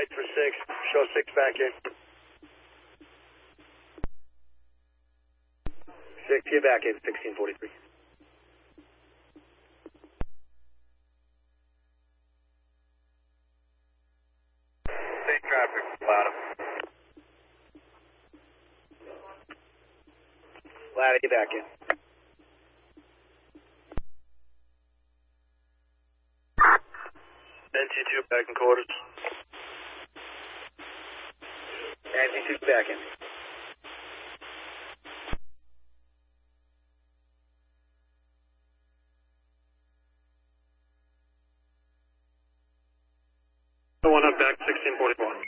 wait for 6. Show 6 back in. 6, get back in, 1643. State traffic, Louda. Louda, get back in. NT2 back in quarters. NT2 back in. One up back, 1644.